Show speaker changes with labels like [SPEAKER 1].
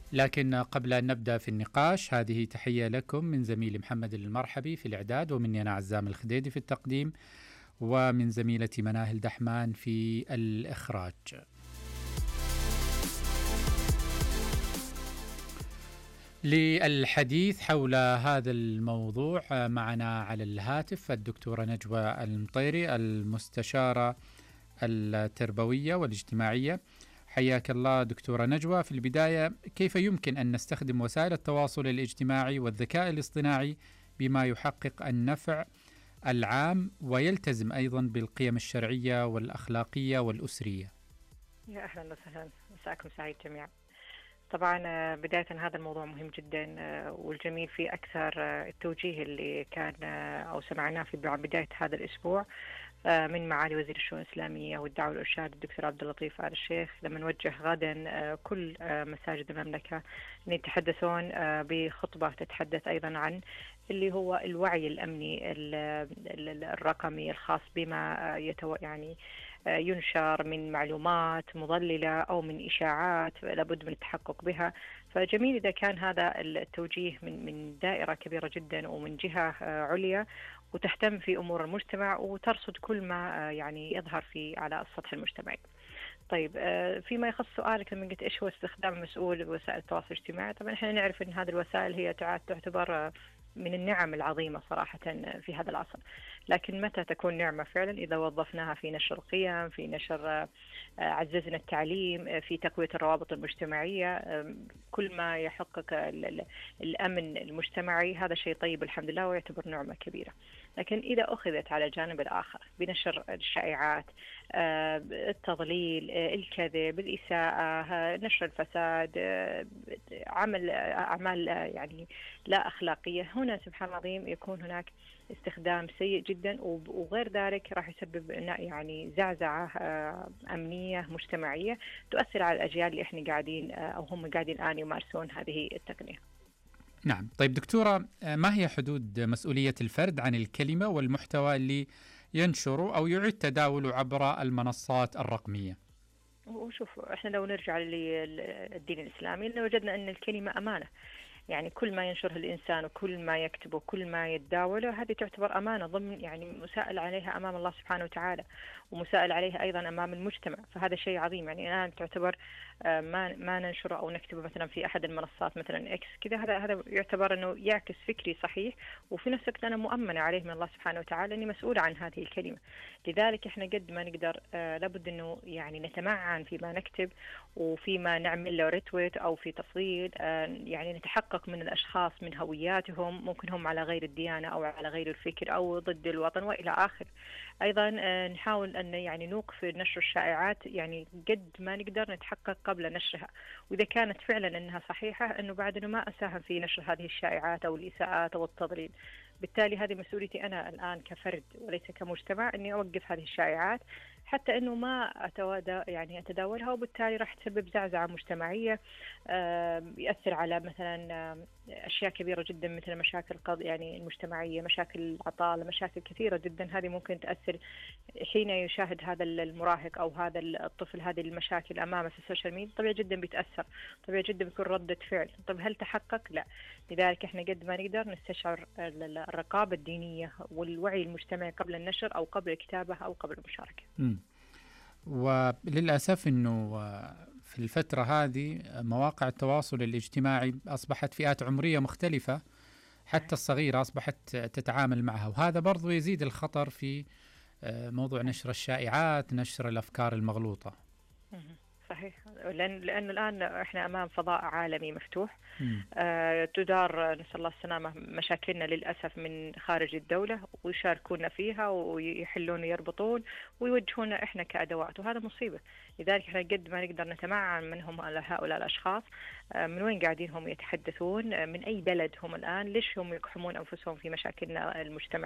[SPEAKER 1] لكن قبل أن نبدأ في النقاش، هذه تحية لكم من زميلي محمد المرحبي في الإعداد، ومني أنا عزام الخديدي في التقديم، ومن زميلتي مناهل دحمان في الإخراج. للحديث حول هذا الموضوع معنا على الهاتف الدكتورة نجوى المطيري، المستشارة التربوية والاجتماعية. حياك الله دكتورة نجوى. في البداية، كيف يمكن أن نستخدم وسائل التواصل الاجتماعي والذكاء الاصطناعي بما يحقق النفع العام ويلتزم أيضا بالقيم الشرعية والأخلاقية والأسرية؟
[SPEAKER 2] يا أهلا وسهلا، مساءكم سعيد جميعا. طبعا بداية هذا الموضوع مهم جدا، والجميل في أكثر التوجيه اللي كان أو سمعناه في بداية هذا الأسبوع من معالي وزير الشؤون الإسلامية والدعوة والإرشاد الدكتور عبد اللطيف آل الشيخ، لما نوجه غدا كل مساجد المملكة أن يتحدثون بخطبة تتحدث أيضا عن اللي هو الوعي الأمني الرقمي الخاص بما يعني ينشر من معلومات مضللة أو من إشاعات لابد من التحقق بها. فجميل إذا كان هذا التوجيه من دائرة كبيرة جدا ومن جهة عليا وتهتم في أمور المجتمع وترصد كل ما يعني يظهر على السطح المجتمعي. طيب، فيما يخص سؤالك لما قلت إيش هو استخدام مسؤول بوسائل التواصل الاجتماعي، طبعا إحنا نعرف أن هذه الوسائل هي تعتبر من النعم العظيمة صراحة في هذا العصر، لكن متى تكون نعمة فعلا؟ إذا وظفناها في نشر القيم، في نشر عززنا التعليم، في تقوية الروابط المجتمعية، كل ما يحقق الأمن المجتمعي، هذا شيء طيب الحمد لله ويعتبر نعمة كبيرة. لكن إذا أخذت على الجانب الآخر بنشر الشائعات، التضليل، الكذب، الإساءة، نشر الفساد، عمل أعمال يعني لا أخلاقية، هنا سبحان الله العظيم يكون هناك استخدام سيء جدا، وغير ذلك راح يسبب يعني زعزعة أمنية مجتمعية تؤثر على الأجيال اللي احنا قاعدين أو هم قاعدين الآن يمارسون هذه التقنية.
[SPEAKER 1] نعم. طيب دكتورة، ما هي حدود مسؤولية الفرد عن الكلمة والمحتوى اللي ينشره أو يعيد تداوله عبر المنصات الرقمية؟
[SPEAKER 2] وشوف، احنا لو نرجع للدين الإسلامي وجدنا أن الكلمة أمانة، يعني كل ما ينشره الإنسان وكل ما يكتبه كل ما يتداوله هذه تعتبر أمانة، ضمن يعني مسائل عليها أمام الله سبحانه وتعالى، ومسائل عليها أيضا أمام المجتمع. فهذا شيء عظيم، يعني الآن تعتبر ما ننشره أو نكتبه مثلا في أحد المنصات مثلا إكس كذا، هذا يعتبر أنه يعكس فكري صحيح، وفي نفس الوقت أنا مؤمنة عليه من الله سبحانه وتعالى أني مسؤولة عن هذه الكلمة. لذلك إحنا قد ما نقدر لابد أنه يعني نتمعن فيما نكتب وفيما نعمل له ريتويت أو في تفضيل، يعني نتحقق من الأشخاص من هوياتهم، ممكن هم على غير الديانة أو على غير الفكر أو ضد الوطن وإلى آخر. أيضا نحاول أن يعني نوقف نشر الشائعات، يعني قد ما نقدر نتحقق قبل نشرها، وإذا كانت فعلا أنها صحيحة أنه بعد أنه ما أساهم في نشر هذه الشائعات أو الإساءات أو التضليل. بالتالي هذه مسؤوليتي أنا الآن كفرد وليس كمجتمع أني أوقف هذه الشائعات حتى أنه ما أتداولها، وبالتالي راح تسبب زعزعة مجتمعية، يأثر على مثلا أشياء كبيرة جدا مثل مشاكل يعني المجتمعية، مشاكل العطالة، مشاكل كثيرة جدا. هذه ممكن تأثر حين يشاهد هذا المراهق أو هذا الطفل هذه المشاكل أمامه في السوشيال ميديا، طبيعي جدا بيتأثر، طبيعي جدا بيكون ردة فعل. طب هل تحقق؟ لا. لذلك احنا قد ما نقدر نستشعر الرقابة الدينية والوعي المجتمعي قبل النشر أو قبل الكتابة أو قبل المشاركة.
[SPEAKER 1] وللأسف أنه في الفترة هذه مواقع التواصل الاجتماعي أصبحت فئات عمرية مختلفة، حتى الصغيرة أصبحت تتعامل معها، وهذا برضو يزيد الخطر في موضوع نشر الشائعات، نشر الأفكار المغلوطة.
[SPEAKER 2] صحيح، لأنه الآن إحنا أمام فضاء عالمي مفتوح، تدار نسأل الله السلامة مشاكلنا للأسف من خارج الدولة، ويشاركونا فيها ويحلون ويربطون ويوجهونا إحنا كأدوات، وهذا مصيبة. لذلك إحنا قد ما نقدر نتمعن منهم على هؤلاء الأشخاص، من وين قاعدين هم يتحدثون، من أي بلد هم الآن، ليش هم يقحمون أنفسهم في مشاكلنا المجتمعية.